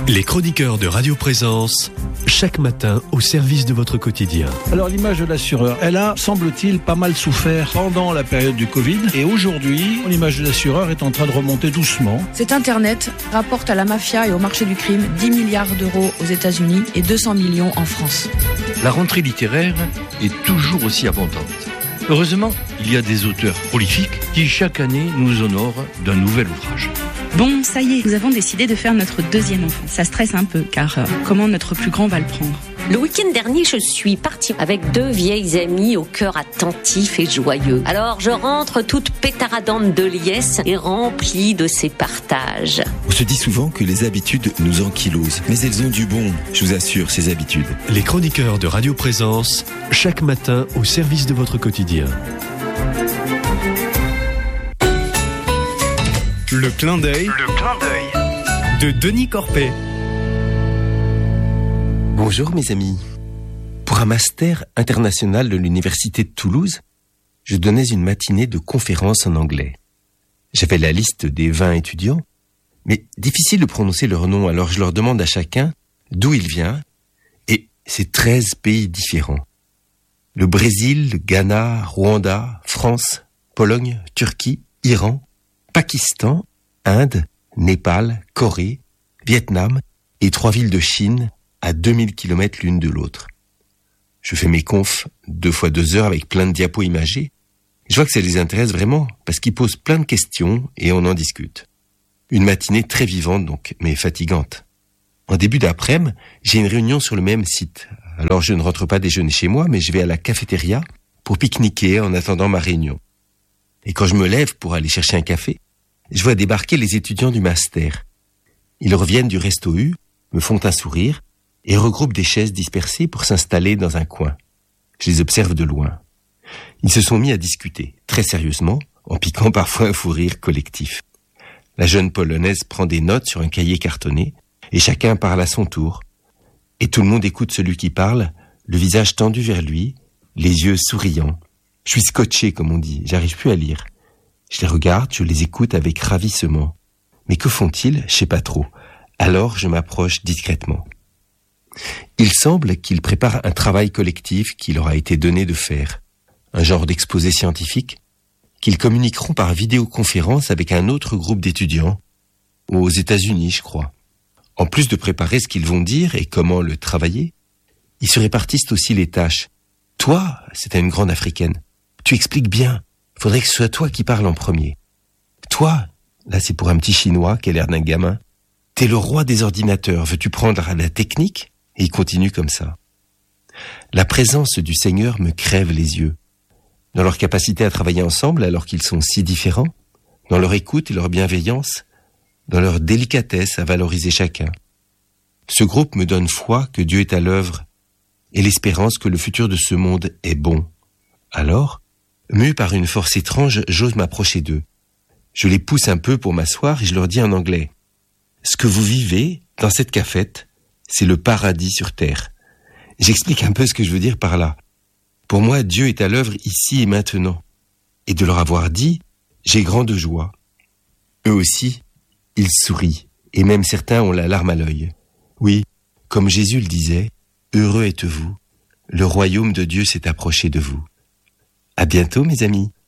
Les chroniqueurs de Radio Présence, chaque matin au service de votre quotidien. Alors l'image de l'assureur, elle a, semble-t-il, pas mal souffert pendant la période du Covid. Et aujourd'hui, l'image de l'assureur est en train de remonter doucement. Cet Internet rapporte à la mafia et au marché du crime 10 milliards d'euros aux États-Unis et 200 millions en France. La rentrée littéraire est toujours aussi abondante. Heureusement, il y a des auteurs prolifiques qui chaque année nous honorent d'un nouvel ouvrage. Bon, ça y est, nous avons décidé de faire notre deuxième enfant. Ça stresse un peu, car comment notre plus grand va le prendre ? Le week-end dernier, je suis partie avec 2 vieilles amies au cœur attentif et joyeux. Alors, je rentre toute pétaradante de liesse et remplie de ces partages. On se dit souvent que les habitudes nous ankylosent, mais elles ont du bon, je vous assure, ces habitudes. Les chroniqueurs de Radio Présence, chaque matin au service de votre quotidien. Le clin d'œil de Denis Corpet. Bonjour mes amis. Pour un master international de l'université de Toulouse, je donnais une matinée de conférences en anglais. J'avais la liste des 20 étudiants, mais difficile de prononcer leur nom, alors je leur demande à chacun d'où il vient, et c'est 13 pays différents. Le Brésil, le Ghana, Rwanda, France, Pologne, Turquie, Iran, Pakistan, Inde, Népal, Corée, Vietnam et 3 villes de Chine à 2000 km l'une de l'autre. Je fais mes confs 2 fois 2 heures avec plein de diapos imagés. Je vois que ça les intéresse vraiment parce qu'ils posent plein de questions et on en discute. Une matinée très vivante donc, mais fatigante. En début d'après-midi, j'ai une réunion sur le même site. Alors je ne rentre pas déjeuner chez moi, mais je vais à la cafétéria pour pique-niquer en attendant ma réunion. Et quand je me lève pour aller chercher un café, je vois débarquer les étudiants du master. Ils reviennent du Resto U, me font un sourire et regroupent des chaises dispersées pour s'installer dans un coin. Je les observe de loin. Ils se sont mis à discuter, très sérieusement, en piquant parfois un fou rire collectif. La jeune Polonaise prend des notes sur un cahier cartonné et chacun parle à son tour. Et tout le monde écoute celui qui parle, le visage tendu vers lui, les yeux souriants. Je suis scotché, comme on dit, j'arrive plus à lire. Je les regarde, je les écoute avec ravissement. Mais que font-ils ? Je sais pas trop. Alors je m'approche discrètement. Il semble qu'ils préparent un travail collectif qui leur a été donné de faire. Un genre d'exposé scientifique qu'ils communiqueront par vidéoconférence avec un autre groupe d'étudiants, aux États-Unis, je crois. En plus de préparer ce qu'ils vont dire et comment le travailler, ils se répartissent aussi les tâches. Toi, c'était une grande africaine, tu expliques bien. Faudrait que ce soit toi qui parle en premier. Toi, là c'est pour un petit chinois qui a l'air d'un gamin. T'es le roi des ordinateurs, veux-tu prendre la technique ? Et il continue comme ça. La présence du Seigneur me crève les yeux. Dans leur capacité à travailler ensemble alors qu'ils sont si différents, dans leur écoute et leur bienveillance, dans leur délicatesse à valoriser chacun. Ce groupe me donne foi que Dieu est à l'œuvre et l'espérance que le futur de ce monde est bon. Alors, mu par une force étrange, j'ose m'approcher d'eux. Je les pousse un peu pour m'asseoir et je leur dis en anglais « Ce que vous vivez dans cette cafette, c'est le paradis sur terre. » J'explique un peu ce que je veux dire par là. Pour moi, Dieu est à l'œuvre ici et maintenant. Et de leur avoir dit, j'ai grande joie. Eux aussi, ils sourient, et même certains ont la larme à l'œil. Oui, comme Jésus le disait, « Heureux êtes-vous, le royaume de Dieu s'est approché de vous. » À bientôt, mes amis.